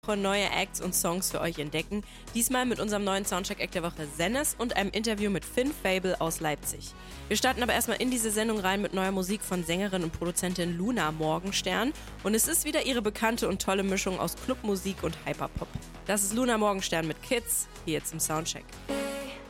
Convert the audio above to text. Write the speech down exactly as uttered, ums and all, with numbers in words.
neue Acts und Songs für euch entdecken. Diesmal mit unserem neuen Soundcheck-Act der Woche Zennes und einem Interview mit Finn Fable aus Leipzig. Wir starten aber erstmal in diese Sendung rein mit neuer Musik von Sängerin und Produzentin Luna Morgenstern. Und es ist wieder ihre bekannte und tolle Mischung aus Clubmusik und Hyperpop. Das ist Luna Morgenstern mit Kids, hier jetzt im Soundcheck.